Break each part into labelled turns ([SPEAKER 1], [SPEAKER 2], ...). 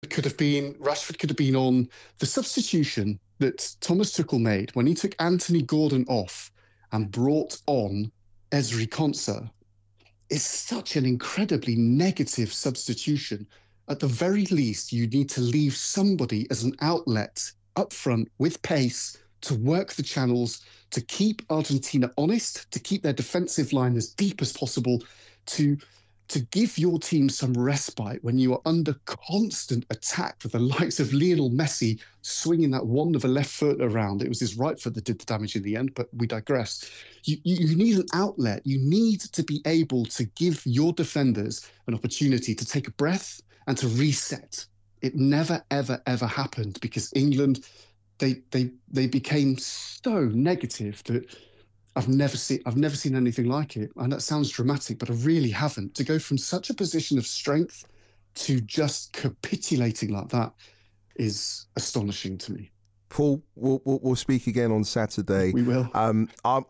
[SPEAKER 1] Rashford could have been on. The substitution that Thomas Tuchel made when he took Anthony Gordon off and brought on Ezri Konsa is such an incredibly negative substitution. At the very least, you need to leave somebody as an outlet up front with pace to work the channels, to keep Argentina honest, to keep their defensive line as deep as possible, to give your team some respite when you are under constant attack with the likes of Lionel Messi swinging that wand of a left foot around. It was his right foot that did the damage in the end, but we digress. You need an outlet. You need to be able to give your defenders an opportunity to take a breath and to reset. It never, ever, ever happened because England, they became so negative that I've never seen anything like it. And that sounds dramatic, but I really haven't. To go from such a position of strength to just capitulating like that is astonishing to me.
[SPEAKER 2] Paul, we'll speak again on Saturday.
[SPEAKER 1] We will.
[SPEAKER 2] I'm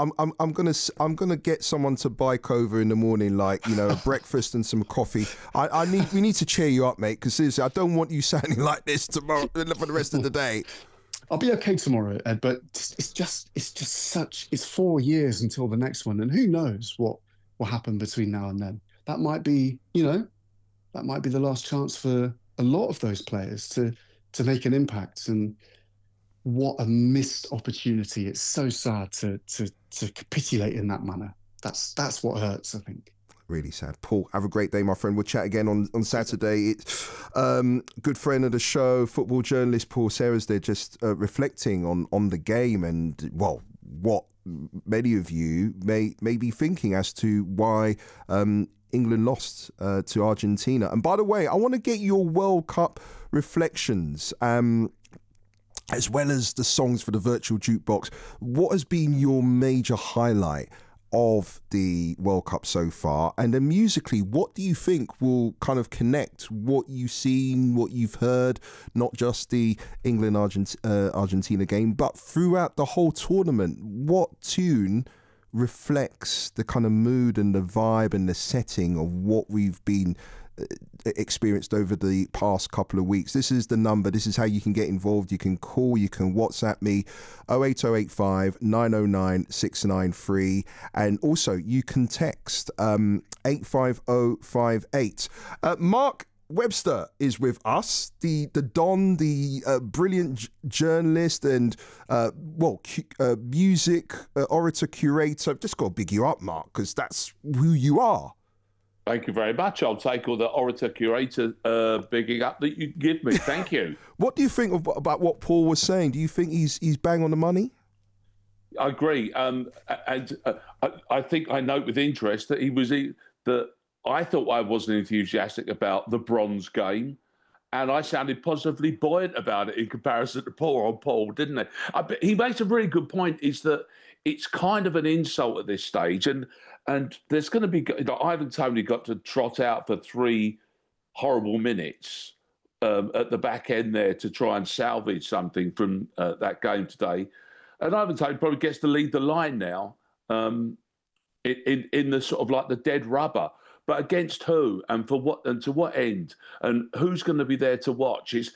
[SPEAKER 2] gonna get someone to bike over in the morning, like, you know, a breakfast and some coffee. We need to cheer you up, mate, because seriously, I don't want you sounding like this tomorrow for the rest of the day.
[SPEAKER 1] I'll be okay tomorrow, Ed, but it's 4 years until the next one, and who knows what will happen between now and then. That might be the last chance for a lot of those players to make an impact. And what a missed opportunity. It's so sad to capitulate in that manner. That's what hurts, I think.
[SPEAKER 2] Really sad. Paul, have a great day, my friend. We'll chat again on Saturday. Good friend of the show, football journalist Paul Serres there, just reflecting on the game and, well, what many of you may be thinking as to why England lost to Argentina. And by the way, I want to get your World Cup reflections, as well as the songs for the virtual jukebox. What has been your major highlight of the World Cup so far? And then musically, what do you think will kind of connect what you've seen, what you've heard, not just the England-Argentina game, but throughout the whole tournament? What tune reflects the kind of mood and the vibe and the setting of what we've been experienced over the past couple of weeks? This is the number. This is how you can get involved. You can call, you can WhatsApp me, 08085 909 693, and also you can text 85058. Mark Webster is with us, the Don, the brilliant journalist and music orator, curator. I've just got to big you up, Mark, because that's who you are.
[SPEAKER 3] Thank you very much. I'll take all the orator curator bigging up that you give me. Thank you.
[SPEAKER 2] What do you think about what Paul was saying? Do you think he's bang on the money?
[SPEAKER 3] I agree, and I think I note with interest that I thought I wasn't enthusiastic about the bronze game, and I sounded positively buoyant about it in comparison to Paul, didn't I? He makes a really good point, is that it's kind of an insult at this stage, and there's going to be, Ivan Toney got to trot out for 3 horrible minutes at the back end there to try and salvage something from that game today. And Ivan Toney probably gets to lead the line now in the sort of like the dead rubber. But against who and for what and to what end, and who's going to be there to watch? You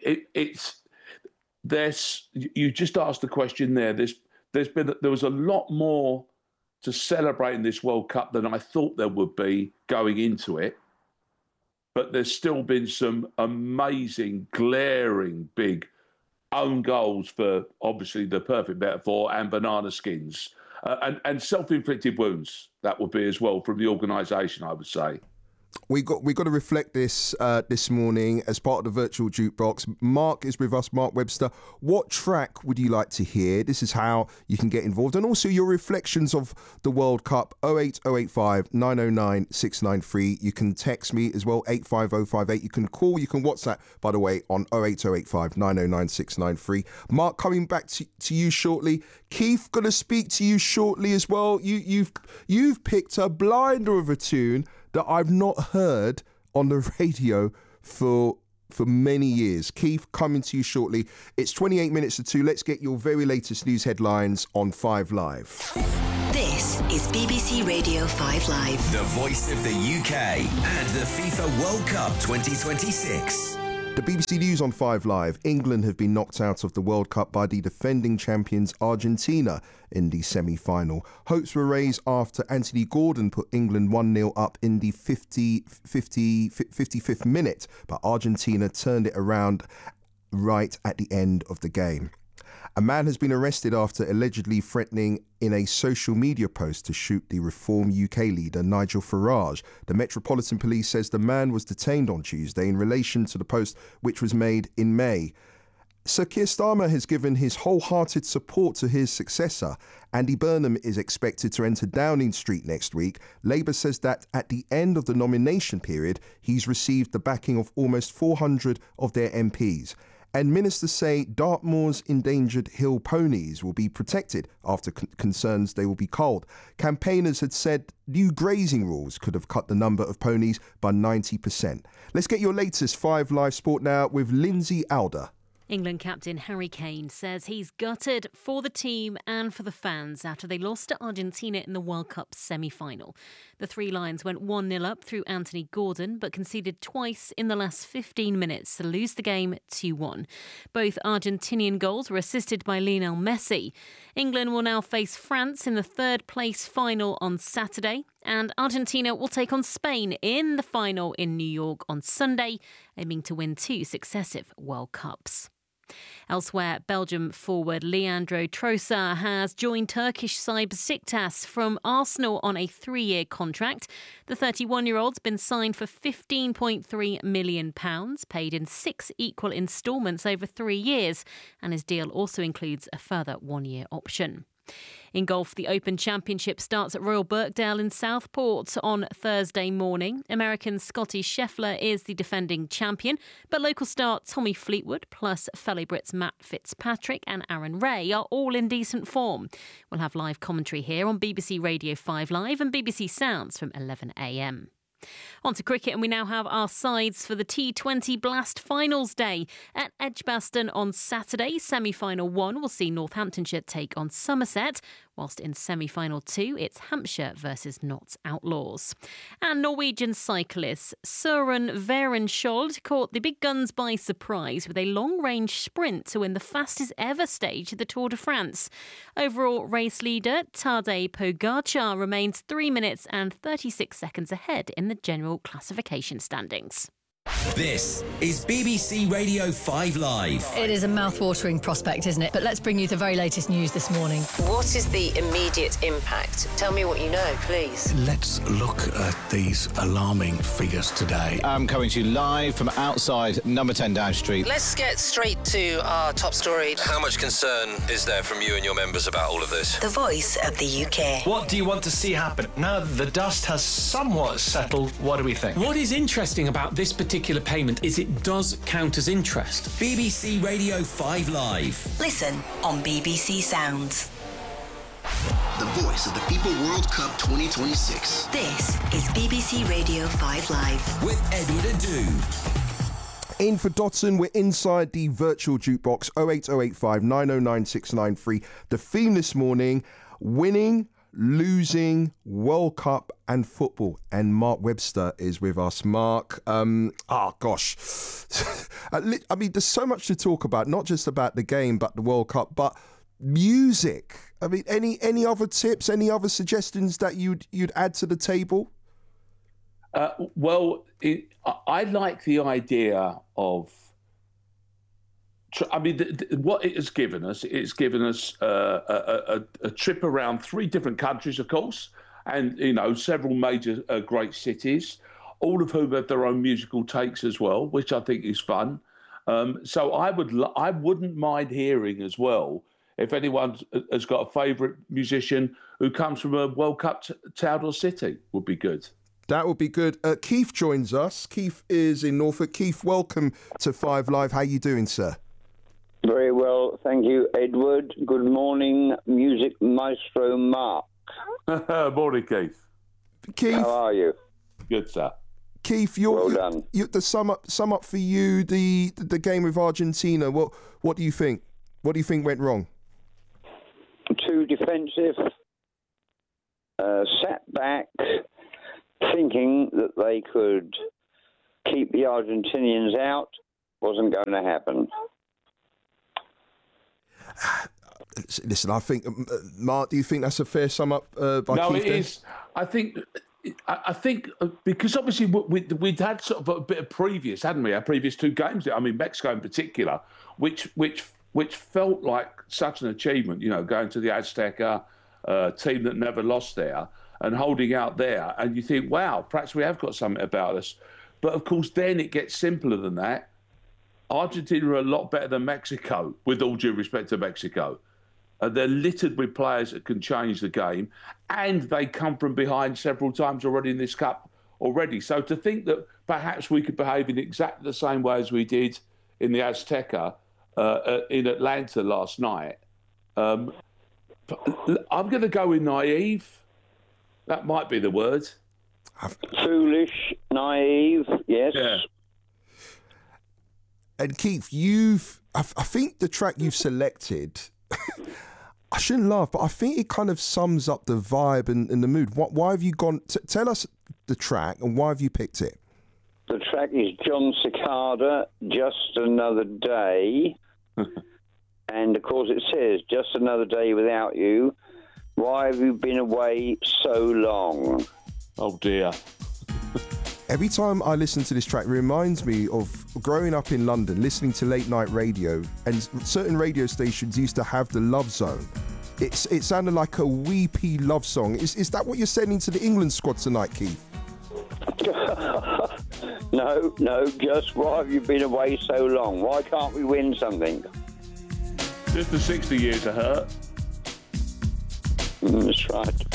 [SPEAKER 3] just asked the question there. There was a lot more to celebrate in this World Cup than I thought there would be going into it. But there's still been some amazing, glaring, big own goals for, obviously, the perfect metaphor, and banana skins. And self-inflicted wounds, that would be as well, from the organisation, I would say.
[SPEAKER 2] We got to reflect this this morning as part of the virtual jukebox. Mark is with us, Mark Webster. What track would you like to hear? This is how you can get involved. And also your reflections of the World Cup, 08085 909 693. You can text me as well, 85058. You can call, you can WhatsApp, by the way, on 08085 909 693. Mark, coming back to you shortly. Keith, going to speak to you shortly as well. You've picked a blinder of a tune that I've not heard on the radio for many years. Keith, coming to you shortly. It's 28 minutes to 2. Let's get your very latest news headlines on 5 Live.
[SPEAKER 4] This is BBC Radio 5 Live.
[SPEAKER 5] The voice of the UK and the FIFA World Cup 2026.
[SPEAKER 2] The BBC News on 5 Live. England have been knocked out of the World Cup by the defending champions Argentina in the semi-final. Hopes were raised after Anthony Gordon put England 1-0 up in the 55th minute, but Argentina turned it around right at the end of the game. A man has been arrested after allegedly threatening in a social media post to shoot the Reform UK leader Nigel Farage. The Metropolitan Police says the man was detained on Tuesday in relation to the post, which was made in May. Sir Keir Starmer has given his wholehearted support to his successor. Andy Burnham is expected to enter Downing Street next week. Labour says that at the end of the nomination period, he's received the backing of almost 400 of their MPs. And ministers say Dartmoor's endangered hill ponies will be protected after concerns they will be culled. Campaigners had said new grazing rules could have cut the number of ponies by 90%. Let's get your latest 5 Live Sport now with Lindsay Alder.
[SPEAKER 5] England captain Harry Kane says he's gutted for the team and for the fans after they lost to Argentina in the World Cup semi-final. The Three Lions went 1-0 up through Anthony Gordon but conceded twice in the last 15 minutes to lose the game 2-1. Both Argentinian goals were assisted by Lionel Messi. England will now face France in the third-place final on Saturday, and Argentina will take on Spain in the final in New York on Sunday, aiming to win 2 successive World Cups. Elsewhere, Belgium forward Leandro Trossard has joined Turkish side Besiktas from Arsenal on a 3-year contract. The 31-year-old's been signed for £15.3 million, paid in 6 equal instalments over 3 years, and his deal also includes a further 1-year option. In golf, the Open Championship starts at Royal Birkdale in Southport on Thursday morning. American Scotty Scheffler is the defending champion, but local star Tommy Fleetwood plus fellow Brits Matt Fitzpatrick and Aaron Ray are all in decent form. We'll have live commentary here on BBC Radio 5 Live and BBC Sounds from 11 a.m. On to cricket, and we now have our sides for the T20 Blast Finals Day. At Edgbaston on Saturday, semi-final 1 will see Northamptonshire take on Somerset, whilst in semi-final 2 it's Hampshire versus Notts Outlaws. And Norwegian cyclist Søren Werenskjold caught the big guns by surprise with a long-range sprint to win the fastest ever stage of the Tour de France. Overall race leader Tadej Pogačar remains 3 minutes and 36 seconds ahead in the general classification standings.
[SPEAKER 6] This is BBC Radio 5 Live.
[SPEAKER 7] It is a mouth-watering prospect, isn't it? But let's bring you the very latest news this morning.
[SPEAKER 8] What is the immediate impact? Tell me what you know, please.
[SPEAKER 9] Let's look at these alarming figures today.
[SPEAKER 10] I'm coming to you live from outside number 10 Down Street.
[SPEAKER 8] Let's get straight to our top story.
[SPEAKER 11] How much concern is there from you and your members about all of this?
[SPEAKER 4] The voice of the UK.
[SPEAKER 12] What do you want to see happen? Now that the dust has somewhat settled, what do we think?
[SPEAKER 13] What is interesting about this particular payment is it does count as interest.
[SPEAKER 6] BBC Radio 5 Live.
[SPEAKER 4] Listen on BBC Sounds.
[SPEAKER 14] The voice of the FIFA World Cup 2026.
[SPEAKER 4] This is BBC Radio 5 Live.
[SPEAKER 6] With Edward Adu.
[SPEAKER 2] In for Dotson, we're inside the virtual jukebox 08085 909 693. The theme this morning, winning, losing, World Cup and football. And Mark Webster is with us. Mark, I mean, there's so much to talk about, not just about the game, but the World Cup, but music. I mean, any other tips, any other suggestions that you'd add to the table?
[SPEAKER 3] I like the idea of. I mean, what it has given us, it's given us a trip around 3 different countries, of course, and several major great cities, all of whom have their own musical takes as well, which I think is fun. So I wouldn't mind hearing as well if anyone has got a favourite musician who comes from a World Cup town or city. Would be good.
[SPEAKER 2] That would be good. Keith joins us. Keith is in Norfolk. Keith, welcome to 5 Live. How you doing, sir?
[SPEAKER 15] Very well, thank you, Edward. Good morning, music maestro Mark.
[SPEAKER 3] Morning, Keith.
[SPEAKER 2] Keith,
[SPEAKER 15] how are you?
[SPEAKER 3] Good, sir.
[SPEAKER 2] Keith,
[SPEAKER 15] well done.
[SPEAKER 2] The sum up for you the game with Argentina. What do you think? What do you think went wrong?
[SPEAKER 15] Too defensive. Sat back, thinking that they could keep the Argentinians out. wasn't going to happen.
[SPEAKER 2] Listen, I think, Mark, do you think that's a fair sum up by
[SPEAKER 3] No,
[SPEAKER 2] Keith?
[SPEAKER 3] it is. I think because obviously we'd had sort of a bit of previous, hadn't we? Our previous 2 games. I mean, Mexico in particular, which felt like such an achievement. You know, going to the Azteca, team that never lost there, and holding out there, and you think, wow, perhaps we have got something about us. But of course, then it gets simpler than that. Argentina are a lot better than Mexico, with all due respect to Mexico. They're littered with players that can change the game, and they come from behind several times already in this Cup already. So to think that perhaps we could behave in exactly the same way as we did in the Azteca in Atlanta last night, I'm going to go with naive. That might be the word.
[SPEAKER 15] Foolish, naive, yes.
[SPEAKER 3] Yeah.
[SPEAKER 2] And Keith, I think the track you've selected, I shouldn't laugh, but I think it kind of sums up the vibe and the mood. Why have you gone? Tell us the track and why have you picked it?
[SPEAKER 15] The track is John Cicada, Just Another Day. And of course it says, just another day without you. Why have you been away so long?
[SPEAKER 3] Oh dear.
[SPEAKER 2] Every time I listen to this track, it reminds me of growing up in London, listening to late night radio, and certain radio stations used to have the Love Zone. It sounded like a weepy love song. Is that what you're sending to the England squad tonight, Keith?
[SPEAKER 15] No, just why have you been away so long? Why can't we win something?
[SPEAKER 3] Just the 60 years of hurt.
[SPEAKER 15] That's right.